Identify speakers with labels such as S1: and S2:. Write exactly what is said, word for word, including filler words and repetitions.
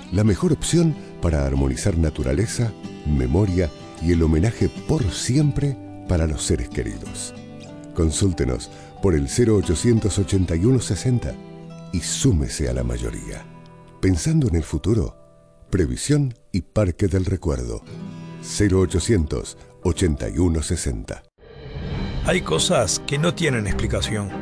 S1: la mejor opción para armonizar naturaleza, memoria y el homenaje por siempre para los seres queridos. Consúltenos por el cero ochocientos ochenta y uno sesenta y súmese a la mayoría. Pensando en el futuro, Previsión y Parque del Recuerdo. cero ochocientos ochenta y uno sesenta.
S2: Hay cosas que no tienen explicación.